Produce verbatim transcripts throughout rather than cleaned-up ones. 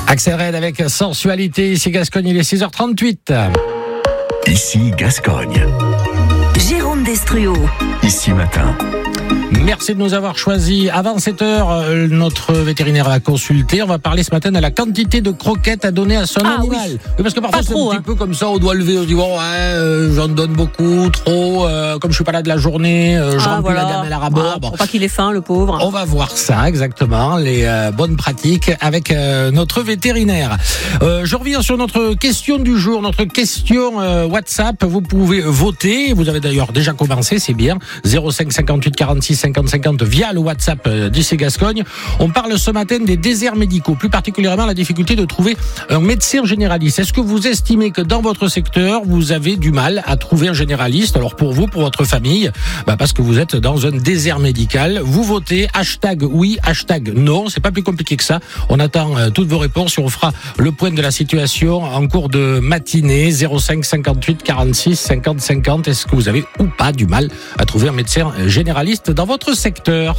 Axel Red avec Sensualité, ici Gascogne, il est six heures trente-huit. Ici Gascogne. Jérôme Destruo. Ici Matin. Merci de nous avoir choisis. Avant sept heures, notre vétérinaire va consulter. On va parler ce matin de la quantité de croquettes à donner à son ah, animal. Oui. Oui, parce que parfois Pas c'est trop, un hein. petit peu comme ça, on doit lever, on se dit bon, ouais, euh, j'en donne beaucoup, trop, euh, comme je suis pas là de la journée, euh, je Ah, remplis voilà. la gamelle à rabord. Ah, Bon. pour pas qu'il ait faim, le pauvre. On va voir ça exactement, les euh, bonnes pratiques avec euh, notre vétérinaire. Euh, je reviens sur notre question du jour, notre question euh, WhatsApp. Vous pouvez voter. Vous avez d'ailleurs déjà commencé, c'est bien. zéro cinq cinquante-huit quarante-six cinquante cinquante via le WhatsApp euh, d'I C Gascogne. On parle ce matin des déserts médicaux, plus particulièrement la difficulté de trouver un médecin généraliste. Est-ce que vous estimez que dans votre secteur, vous avez du mal à trouver un généraliste? Alors pour vous, pour votre famille, bah parce que vous êtes dans un désert médical. Vous votez hashtag oui, hashtag non. C'est pas plus compliqué que ça. On attend euh, toutes vos réponses et on fera le point de la situation en cours de matinée. zéro cinq cinquante-huit quarante-six cinquante cinquante. Est-ce que vous avez ou pas du mal à trouver un médecin généraliste dans votre secteur?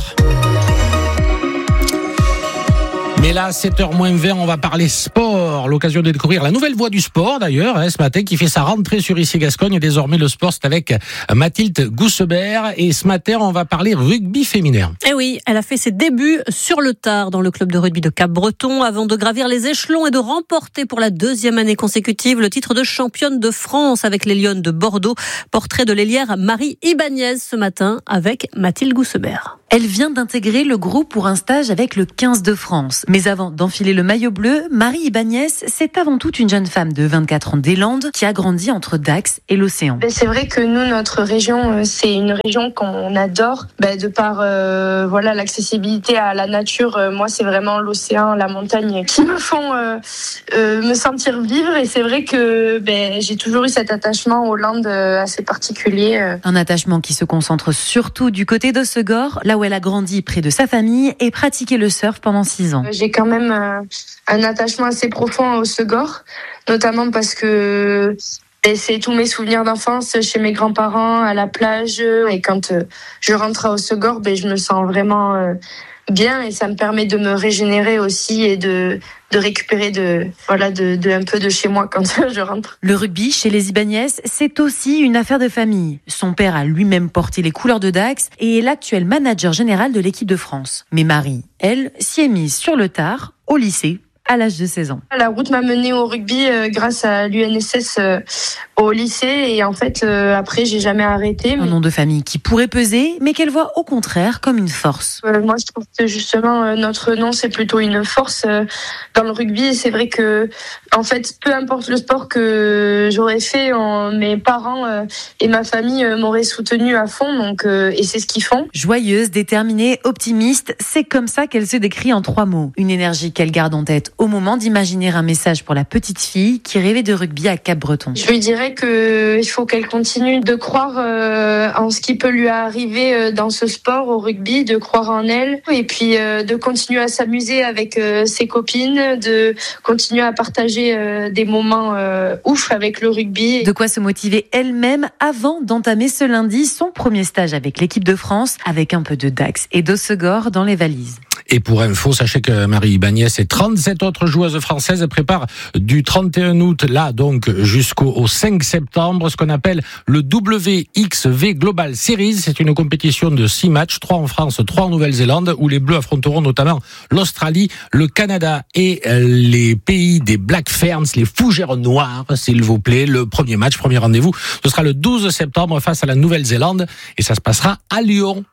Mais là, sept heures moins vingt, on va parler sport. L'occasion de découvrir la nouvelle voix du sport, d'ailleurs, hein, ce matin, qui fait sa rentrée sur Ici Gascogne. Désormais, le sport, c'est avec Mathilde Goussebert. Et ce matin, on va parler rugby féminin. Eh oui, elle a fait ses débuts sur le tard dans le club de rugby de Cap-Breton avant de gravir les échelons et de remporter pour la deuxième année consécutive le titre de championne de France avec les Lionnes de Bordeaux. Portrait de l'ailière Marie Ibanez ce matin avec Mathilde Goussebert. Elle vient d'intégrer le groupe pour un stage avec le quinze de France. Mais avant d'enfiler le maillot bleu, Marie Ibanez, c'est avant tout une jeune femme de vingt-quatre ans des Landes qui a grandi entre Dax et l'océan. C'est vrai que nous, notre région, c'est une région qu'on adore. Ben, de par euh, voilà, l'accessibilité à la nature, euh, moi, c'est vraiment l'océan, la montagne qui me font euh, euh, me sentir vivre. Et c'est vrai que ben, j'ai toujours eu cet attachement aux Landes euh, assez particulier. Un attachement qui se concentre surtout du côté d'Hossegor, là où elle a grandi près de sa famille et pratiqué le surf pendant six ans. J'ai quand même euh, un attachement assez profond à Hossegor, notamment parce que ben, c'est tous mes souvenirs d'enfance chez mes grands-parents, à la plage. Et quand euh, je rentre à Hossegor, ben, je me sens vraiment euh, bien et ça me permet de me régénérer aussi et de, de récupérer de, voilà, de, de, un peu de chez moi quand je rentre. Le rugby chez les Ibanez, c'est aussi une affaire de famille. Son père a lui-même porté les couleurs de Dax et est l'actuel manager général de l'équipe de France. Mais Marie, elle, s'y est mise sur le tard, au lycée, à l'âge de seize ans. La route m'a menée au rugby euh, grâce à l'U N S S euh, au lycée et en fait euh, après j'ai jamais arrêté. Mais... Un nom de famille qui pourrait peser mais qu'elle voit au contraire comme une force. Euh, moi je trouve que justement euh, notre nom c'est plutôt une force euh, dans le rugby et c'est vrai que en fait peu importe le sport que j'aurais fait, on, mes parents euh, et ma famille euh, m'auraient soutenu à fond donc euh, et c'est ce qu'ils font. Joyeuse, déterminée, optimiste, c'est comme ça qu'elle se décrit en trois mots. Une énergie qu'elle garde en tête au moment d'imaginer un message pour la petite fille qui rêvait de rugby à Cap-Breton. Je lui dirais qu'il faut qu'elle continue de croire euh, en ce qui peut lui arriver euh, dans ce sport, au rugby, de croire en elle et puis euh, de continuer à s'amuser avec euh, ses copines, de continuer à partager euh, des moments euh, ouf avec le rugby. De quoi se motiver elle-même avant d'entamer ce lundi son premier stage avec l'équipe de France avec un peu de Dax et d'Hossegor dans les valises. Et pour info, sachez que Marie Ibanez et trente-sept autres joueuses françaises préparent du trente et un août, là donc jusqu'au cinq septembre, ce qu'on appelle le W X V Global Series. C'est une compétition de six matchs, trois en France, trois en Nouvelle-Zélande, où les Bleus affronteront notamment l'Australie, le Canada et les pays des Black Ferns, les Fougères Noires, s'il vous plaît. Le premier match, premier rendez-vous, ce sera le douze septembre face à la Nouvelle-Zélande et ça se passera à Lyon.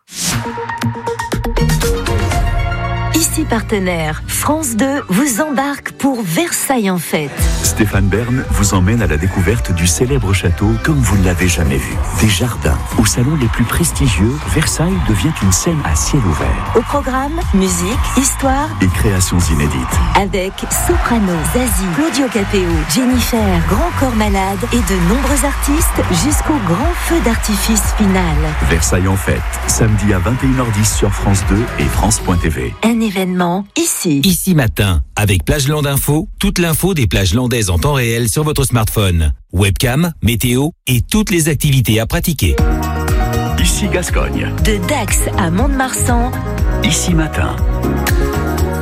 Ici partenaire, France deux vous embarque pour Versailles en fête. Stéphane Bern vous emmène à la découverte du célèbre château comme vous ne l'avez jamais vu. Des jardins, aux salons les plus prestigieux, Versailles devient une scène à ciel ouvert. Au programme, musique, histoire et créations inédites. Avec Soprano, Zazie, Claudio Capéo, Jennifer, Grand Corps Malade et de nombreux artistes jusqu'au grand feu d'artifice final. Versailles en fête, samedi à vingt et une heures dix sur France deux et France point T V. Un événement ici. Ici Matin, avec Plage Land Info, toute l'info des plages landaises en temps réel sur votre smartphone. Webcam, météo et toutes les activités à pratiquer. Ici Gascogne. De Dax à Mont-de-Marsan. Ici Matin.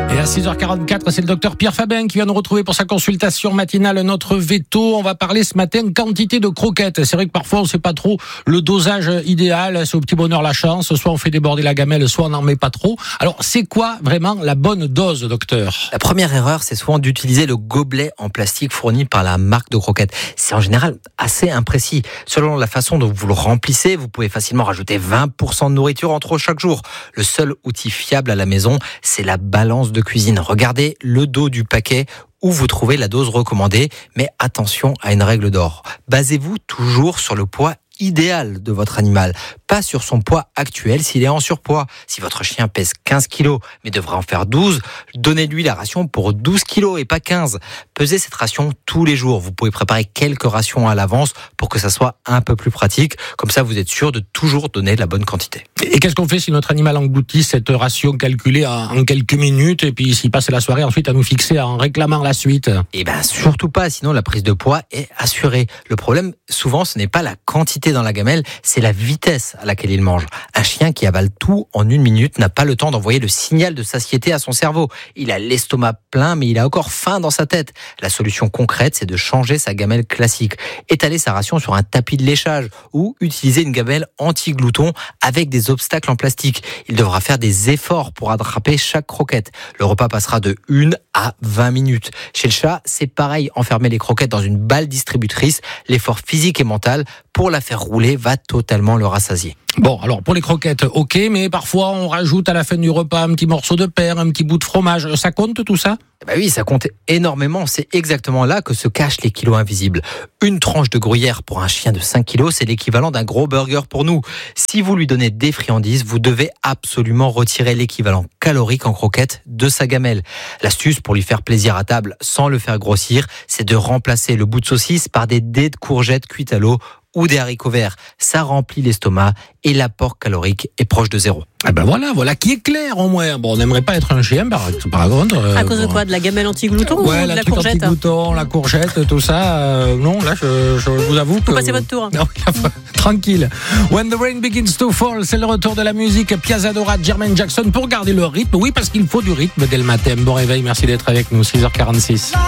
Et à six heures quarante-quatre, c'est le docteur Pierre Fabin qui vient nous retrouver pour sa consultation matinale. Notre veto, on va parler ce matin quantité de croquettes. C'est vrai que parfois on ne sait pas trop le dosage idéal. C'est au petit bonheur la chance. Soit on fait déborder la gamelle, soit on n'en met pas trop. Alors c'est quoi vraiment la bonne dose, docteur ? La première erreur, c'est souvent d'utiliser le gobelet en plastique fourni par la marque de croquettes. C'est en général assez imprécis. Selon la façon dont vous le remplissez, vous pouvez facilement rajouter vingt pour cent de nourriture en trop chaque jour. Le seul outil fiable à la maison, c'est la balance de cuisine. Regardez le dos du paquet où vous trouvez la dose recommandée, mais attention à une règle d'or. Basez-vous toujours sur le poids idéal de votre animal, pas sur son poids actuel s'il est en surpoids. Si votre chien pèse quinze kilos mais devrait en faire douze, donnez-lui la ration pour douze kilos et pas quinze. Pesez cette ration tous les jours. Vous pouvez préparer quelques rations à l'avance pour que ça soit un peu plus pratique. Comme ça, vous êtes sûr de toujours donner la bonne quantité. Et qu'est-ce qu'on fait si notre animal engloutit cette ration calculée en quelques minutes et puis s'il passe la soirée ensuite à nous fixer en réclamant la suite ? Eh ben, surtout pas, sinon la prise de poids est assurée. Le problème, souvent, ce n'est pas la quantité dans la gamelle, c'est la vitesse à laquelle il mange. Un chien qui avale tout en une minute n'a pas le temps d'envoyer le signal de satiété à son cerveau. Il a l'estomac plein, mais il a encore faim dans sa tête. La solution concrète, c'est de changer sa gamelle classique, étaler sa ration sur un tapis de léchage ou utiliser une gamelle anti-glouton avec des obstacles en plastique. Il devra faire des efforts pour attraper chaque croquette. Le repas passera de une à vingt minutes. Chez le chat, c'est pareil. Enfermer les croquettes dans une balle distributrice, l'effort physique et mental pour la faire rouler va totalement le rassasier. Bon, alors pour les croquettes, ok, mais parfois on rajoute à la fin du repas un petit morceau de pain, un petit bout de fromage. Ça compte tout ça ? Bah oui, ça compte énormément. C'est exactement là que se cachent les kilos invisibles. Une tranche de gruyère pour un chien de cinq kilos, c'est l'équivalent d'un gros burger pour nous. Si vous lui donnez des friandises, vous devez absolument retirer l'équivalent calorique en croquettes de sa gamelle. L'astuce pour lui faire plaisir à table sans le faire grossir, c'est de remplacer le bout de saucisse par des dés de courgettes cuites à l'eau ou des haricots verts. Ça remplit l'estomac et l'apport calorique est proche de zéro. Ah ben voilà, voilà qui est clair au moins. Bon, on n'aimerait pas être un chien par, par contre. Euh, à cause de bon. quoi ? De la gamelle anti-glouton ouais, ou de la, la truc courgette ? anti-glouton, la courgette, tout ça. Euh, non, là, je, je vous avoue que... Vous passez votre tour. Non, tranquille. When the rain begins to fall, c'est le retour de la musique. Piazza Dora, Jermaine Jackson pour garder le rythme. Oui, parce qu'il faut du rythme dès le matin. Bon réveil, merci d'être avec nous. six heures quarante-six.